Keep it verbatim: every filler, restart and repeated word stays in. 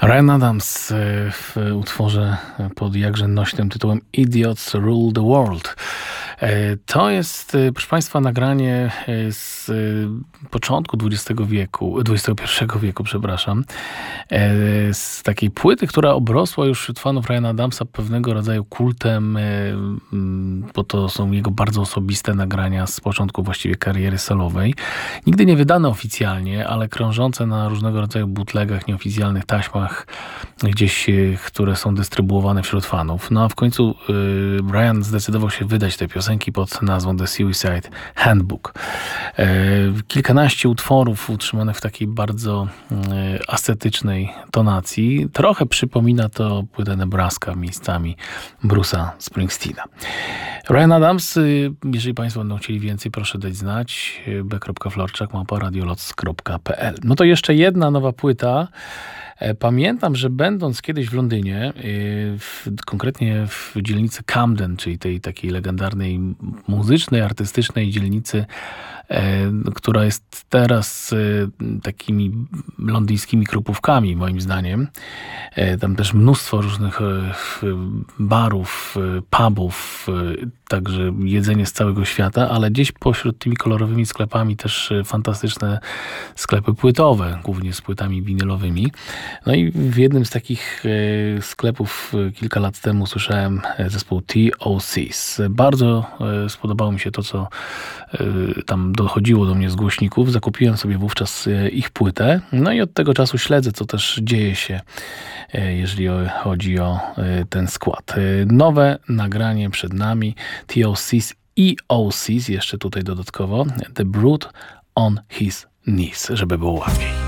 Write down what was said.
Ryan Adams w utworze pod jakże nośnym tytułem Idiots Rule the World. To jest, proszę Państwa, nagranie z początku dwudziestego wieku, dwudziestego pierwszego wieku, przepraszam, z takiej płyty, która obrosła już wśród fanów Ryana Adamsa pewnego rodzaju kultem, bo to są jego bardzo osobiste nagrania z początku właściwie kariery solowej. Nigdy nie wydane oficjalnie, ale krążące na różnego rodzaju bootlegach, nieoficjalnych taśmach gdzieś, które są dystrybuowane wśród fanów. No a w końcu y, Ryan zdecydował się wydać te piosenki pod nazwą The Suicide Handbook. Y, kilkanaście utworów utrzymanych w takiej bardzo y, ascetycznej tonacji. Trochę przypomina to płytę Nebraska miejscami Bruce'a Springsteena. Ryan Adams, y, jeżeli Państwo będą chcieli więcej, proszę dać znać. b kropka florczak małpa radioloc kropka p l. No to jeszcze jedna nowa płyta. Pamiętam, że będąc kiedyś w Londynie, w, konkretnie w dzielnicy Camden, czyli tej takiej legendarnej muzycznej, artystycznej dzielnicy, e, która jest teraz e, takimi londyńskimi krupówkami, moim zdaniem. E, tam też mnóstwo różnych e, barów, e, pubów, e, także jedzenie z całego świata, ale gdzieś pośród tymi kolorowymi sklepami też e, fantastyczne sklepy płytowe, głównie z płytami winylowymi. No i w jednym z takich e, sklepów e, kilka lat temu słyszałem e, zespół T O Cs. Bardzo e, spodobało mi się to, co e, tam dochodziło do mnie z głośników. Zakupiłem sobie wówczas e, ich płytę. No i od tego czasu śledzę, co też dzieje się, e, jeżeli o, chodzi o e, ten skład. E, nowe nagranie przed nami. T O Cs, E O Cs, jeszcze tutaj dodatkowo. The Brute on His Knees, żeby było łatwiej.